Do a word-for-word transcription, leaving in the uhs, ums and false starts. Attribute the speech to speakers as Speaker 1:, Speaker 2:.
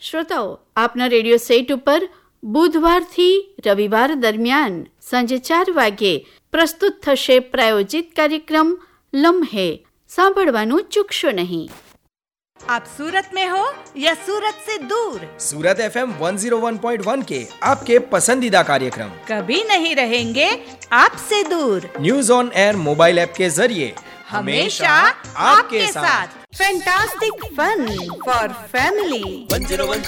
Speaker 1: શ્રોતાઓ, આપના radio set ઉપર બુધવારથી રવિવાર દરમિયાન સાંજે ચાર વાગ્યે પ્રસ્તુત થશે પ્રાયોજિત કાર્યક્રમ લમ્હે. સાંભળવાનું ચૂકશો નહીં.
Speaker 2: आप सूरत में हो या सूरत से दूर,
Speaker 3: सूरत F M one zero one point one के आपके पसंदीदा कार्यक्रम
Speaker 2: कभी नहीं रहेंगे आपसे दूर.
Speaker 3: News on air mobile app के जरिए
Speaker 2: हमेशा आपके साथ. Fantastic fun for family.
Speaker 3: One zero one